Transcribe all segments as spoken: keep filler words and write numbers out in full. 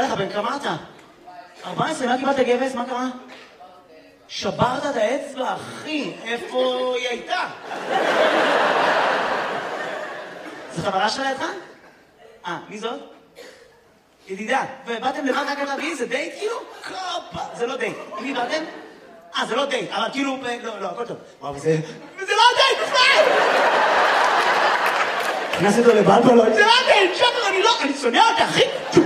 כפרה לך, בן כמה אתה? ארבע עשרה, מה קיבלת גבס? מה קרה? שברת את האצבע, אחי, איפה היא הייתה? זו חברה שלה איתך? אה, מי זאת? ידידה, ובאתם לבד רק להביא, זה דייט כאילו? קופה, זה לא דייט. עם מי באתם? אה, זה לא דייט, אבל כאילו, לא, לא, הכל טוב. וואו, זה... וזה לא דייט בכלל! נכנס אותו לבלבלות, זה לא דייט, שבר, אני לא, אני שונא אותה, אחי!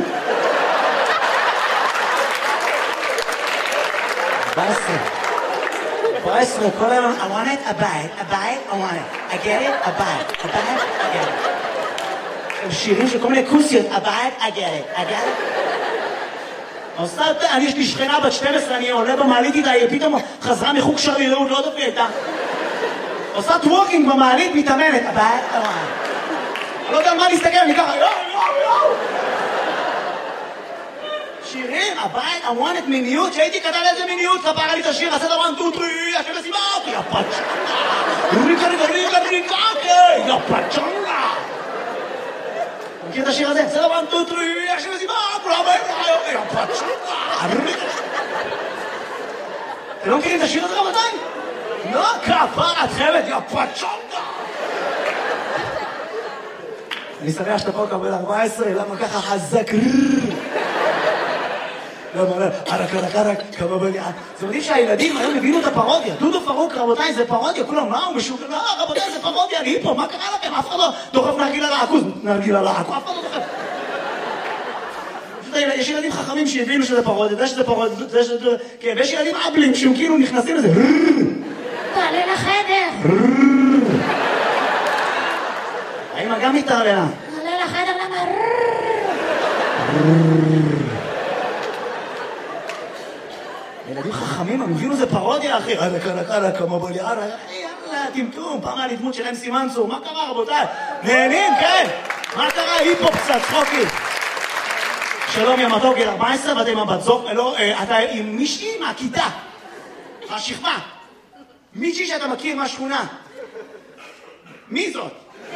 ארבע עשרה. ארבע עשרה, כל היום, I want it, a bite, a bite, I want it. I get it, a bite, a bite, I get it. שירים של כל מיני כוסיות, הבית, I get it, I get it. עושה, אני יש לי שכנה בת שתים עשרה, אני עולה במעלית איתה, היא פתאום חזרה מחוג שרירות, לא דופי איתה. עושה טוורקינג במעלית, מתאמנת, הבית, I want it. לא יודע מה להסתכל, אני ככה, יואו, יואו, יואו. שירים, הבית, I want it, מיניות, שהייתי קטן איזה מיניות, כפרה לי את השיר, עשה דבר, טו, טרי, השם לסיבה, יא פצ'נגה. ריקה, ריקה, ריקה, ריקה, יא פצ'נגה. מכיר את השיר הזה? בסדר, one, two, three, השיר לסיבה, כולם באים, יא פצ'נגה. אתם לא מכירים את השיר הזה רבותיי? לא, כפרה, את חייבת, יא פצ'נגה. אני שמח שאתה פה קבל ארבע עשרה, למה ככה חזק? למה לא? ערק, ערק, ערק, כמה בליעה. זה מדהים שהילדים היום הבינו את הפרודיה. דודו פרוק, רבותיי, זה פרודיה. כולם, מה הוא משוגע? לא, רבותיי, זה פרודיה, אני פה, מה קרה לכם? אף אחד לא דוחף נרגילה לעכוז. נרגילה לעכוז, אף אחד לא דוחף. יש ילדים חכמים שהבינו שזה פרודיה, זה שזה פרודיה, זה שזה... כן, ויש ילדים אבלים שהם כאילו נכנסים לזה. תעלה לחדר. האמא גם מתערללה. תעלה לחדר, למה? ילדים חכמים, הם הבינו זה פרודיה, אחי. רדה, קרה, קרה, כמה בליעה, אחי, יאללה, טמטום. פעם היה לי דמות של אמסי מנסור. מה קרה, רבותיי? נהנים, כן. מה קרה? היפ-הופ קצת, צחוקים. שלום, יא מתוק, גיל ארבע עשרה, ואתה עם הבת זוג, לא, אתה עם מישהי מהכיתה. השכבה. מישהי שאתה מכיר מהשכונה. מי זאת?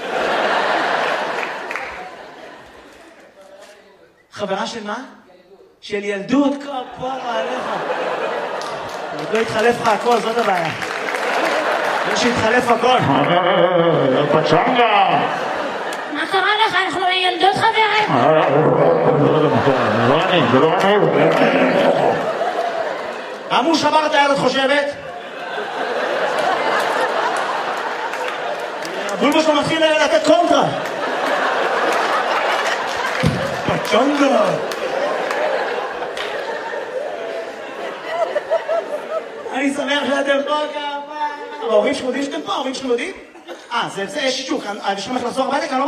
חברה של מה? של ילדות, כפרה עליך. עוד לא התחלף לך הכל, זאת הבעיה. לא שהתחלף הכל. פצ'נגה! מה קרה לך? אנחנו ילדות חברים. זה לא אני, זה לא אני. אמרו שבר את היד, את חושבת? הבולבו שלו מתחיל לתת קונטרה. פצ'נגה! אני שמח שאתם פה כמה... ההורים שלכם יודעים שאתם פה? ההורים שלכם יודעים? אה, זה, זה, יש שישוק. אני שומע לך לחזור הביתה, כי אני לא...